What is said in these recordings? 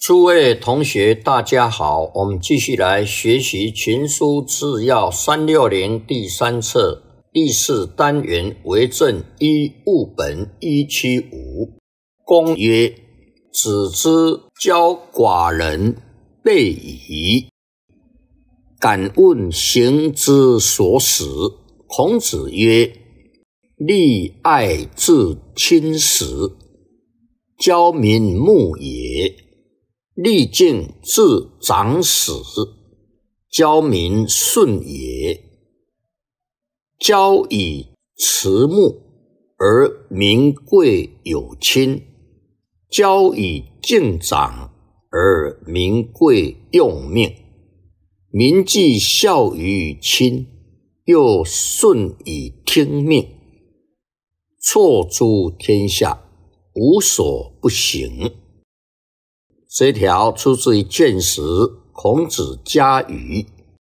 诸位同学大家好，我们继续来学习群书治要360第3册第4单元为政一务本175。公曰：子之教寡人备矣。敢问行之所使？孔子曰：利爱至亲时，教民牧也；利敬至长史，教民顺也。教以慈睦，而民贵有亲；教以敬长，而民贵用命。民既孝于亲，又顺以听命，错诸天下，无所不行。这一条出自于《卷十·孔子家语》。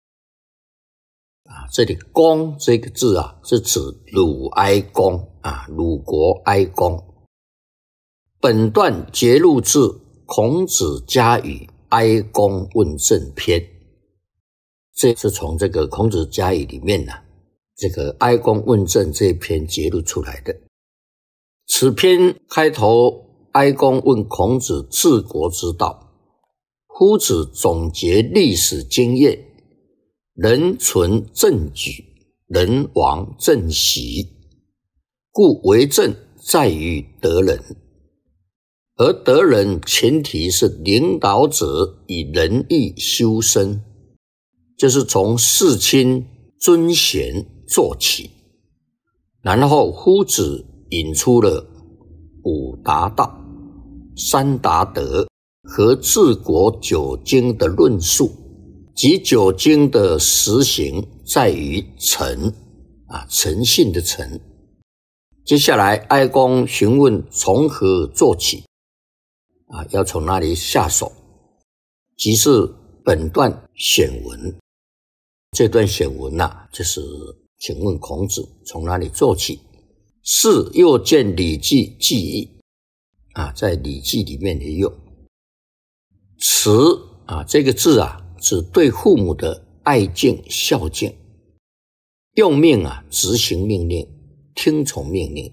这里“公”这个字是指鲁哀公鲁国哀公。本段节录自《孔子家语·哀公问政篇》。这是从这个《孔子家语》里面这个哀公问政这一篇节录出来的。此篇开头，哀公问孔子治国之道，夫子总结历史经验，人存政举，人亡政息，故为政在于得人，而得人前提是领导者以仁义修身，就是从事亲尊贤做起。然后夫子引出了5达道、3达德和治国9经的论述，即9经的实行在于诚诚信的诚。接下来哀公询问从何做起要从哪里下手，即是本段选文。这段选文就是请问孔子从哪里做起。是又见《礼记》记忆在《礼记》里面也有。慈这个字指对父母的爱敬孝敬。用命执行命令，听从命令。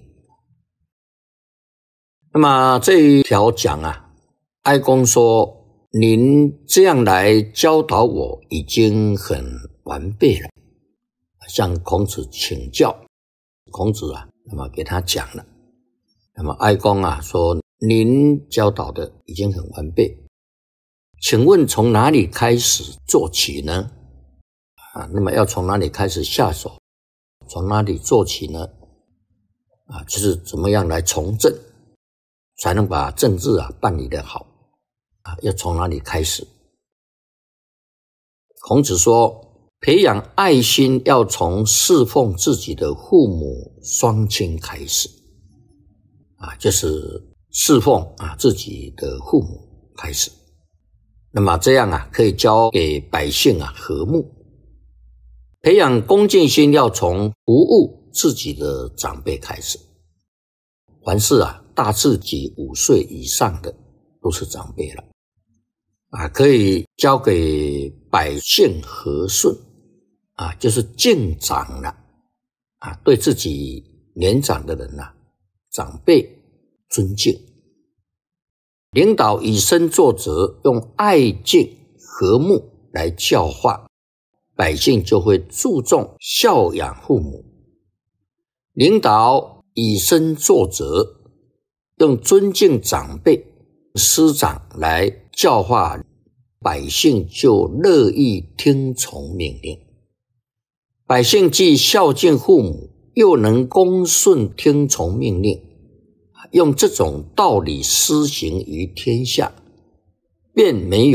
那么这一条讲哀公说，您这样来教导我已经很完备了，向孔子请教。孔子那么给他讲了。那么哀公说，您教导的已经很完备，请问从哪里开始做起呢？那么要从哪里开始下手？从哪里做起呢？就是怎么样来从政，才能把政治办理得好要从哪里开始？孔子说，培养爱心要从侍奉自己的父母双亲开始就是侍奉自己的父母开始。那么这样可以教给百姓和睦。培养恭敬心要从服务自己的长辈开始。凡是大自己5岁以上的都是长辈了可以教给百姓和顺就是敬长了对自己年长的人长辈尊敬。领导以身作则，用爱敬和睦来教化百姓，就会注重孝养父母。领导以身作则，用尊敬长辈师长来教化百姓，就乐意听从命令。百姓既孝敬父母，又能恭顺听从命令，用这种道理施行于天下，便没有